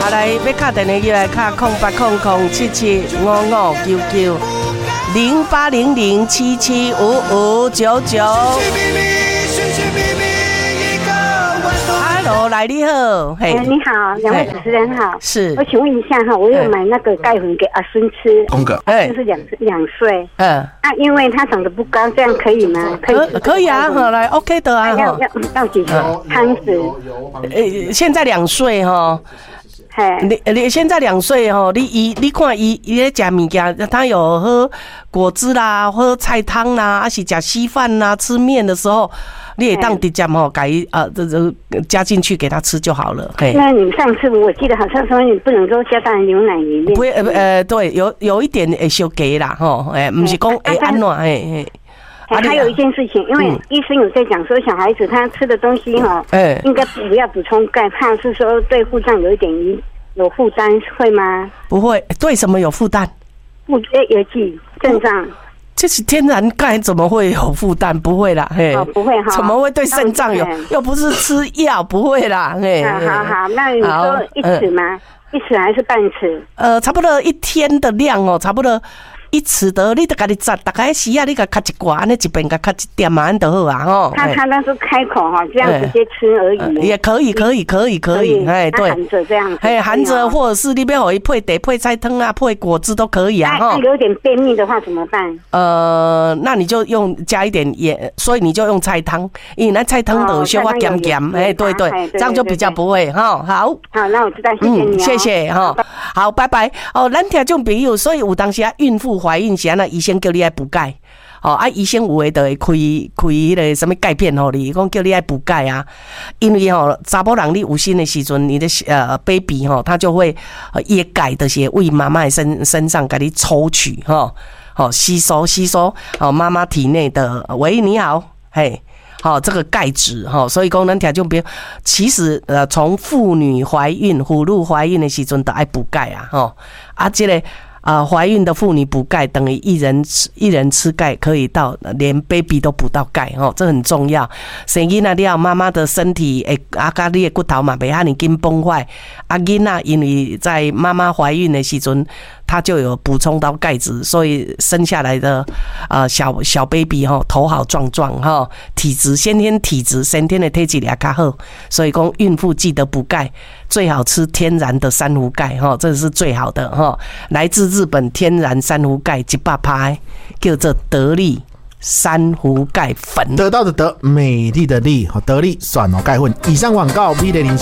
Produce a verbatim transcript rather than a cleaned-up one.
啊，来要打电话进来，打空八空空七七五五九九零八零零七七五五九九。Hello， 来你好，嘿， 你好，两位主持人好， 是， 我请问一下哈，我有买那个钙粉给阿孙吃， 公哥， 哎，就是两两岁，嗯，啊，因为他长得不高，这样可以吗？ 可以，可以啊，好来 ，OK 的啊， 要要要几汤匙？ 呃，现在两岁哈。你你现在两岁吼，你伊你看伊伊咧食物件，他有喝果汁啦，喝菜汤啦，还是食稀饭啦，吃面的时候，你也当直接吼改呃这这加进去给他吃就好了。 那你上次我记得好像说你不能够加到牛奶里面。 不会呃呃对，有有一点会小给啦吼，哎，不是讲会安怎哎哎。还有一件事情，因为医生有在讲说，小孩子他吃的东西哈，嗯，应该不要补充钙，怕是说对腹脏有一点有负担，会吗？ 不会，对什么有负担？ 腹有记肾脏。 这是天然钙，怎么会有负担？不会啦，嘿， 哦，不会哈， 怎么会对肾脏有？又不是吃药，不会啦，嘿。 好好好，那你说一匙吗？一匙还是半匙？ 呃，差不多一天的量哦，差不多。一匙得，你得家己摘，大概时啊，你甲卡一寡，安尼一边甲卡一点嘛，安就好啊，吼。 他他那时候开口哈，这样直接吃而已。 也可以，可以，可以，可以，哎，对， 含着这样子， 哎，含着或者是你要给配得配菜汤啊，配果汁都可以啊， 哈。那有点便秘的话怎么办？ 呃，那你就用加一点盐，所以你就用菜汤，因为那菜汤都小可咸咸，哎，对对，这样就比较不会哈。好， 好，那我知道，谢谢你， 谢谢哈，好，拜拜。哦，咱听众朋友，所以有当时啊，孕妇怀孕时啊，那医生叫你爱补钙，哦啊，医生有的就会开开迄个什么钙片吼你，讲叫你爱补钙啊，因为吼查甫人你有心的时阵，你的呃 baby 吼，他就会呃椰钙的些为妈妈的身身上给你抽取哈，哦吸收吸收哦妈妈体内的，喂你好，嘿。好，这个钙质哈，所以讲咱听众朋友，其实呃，从妇女怀孕、妇女怀孕的时阵都爱补钙啊，吼啊，这个啊，怀孕的妇女补钙等于一人吃一人吃钙，可以到连 baby 都补到钙哦，这很重要。生囡仔了，妈妈的身体诶，啊，甲你的骨头嘛，袂遐尼紧崩坏。啊，囡仔因为在妈妈怀孕的时阵，他就有补充到钙质，所以生下来的呃小小 baby 哈，头好壮壮哈，体质先天体质先天的体质也较好，所以讲孕妇记得补钙，最好吃天然的珊瑚钙哈，这是最好的哈，来自日本天然珊瑚钙一百趴，叫做得力珊瑚钙粉， 得到的得，美丽的丽，得力选哦钙粉。以上广告 V 零零。